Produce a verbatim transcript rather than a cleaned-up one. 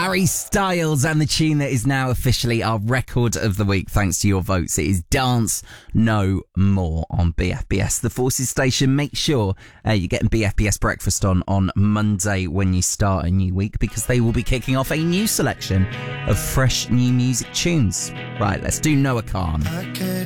Harry Styles and the tune that is now officially our record of the week thanks to your votes. It is Dance No More on B F B S, the Forces station. Make sure uh, you're getting B F B S Breakfast on on Monday when you start a new week, because they will be kicking off a new selection of fresh new music tunes. Right, let's do Noah Khan.